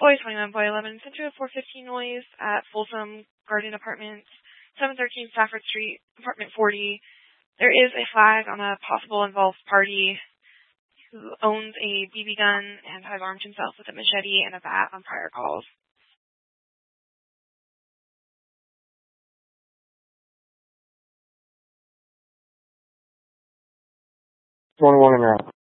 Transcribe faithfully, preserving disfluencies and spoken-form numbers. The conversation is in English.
Boy twenty-one, Boy eleven, sent to a four fifteen noise at Folsom Garden Apartments, seven thirteen Stafford Street, apartment forty. There is a flag on a possible involved party who owns a B B gun and has armed himself with a machete and a bat on prior calls. twenty-one and out.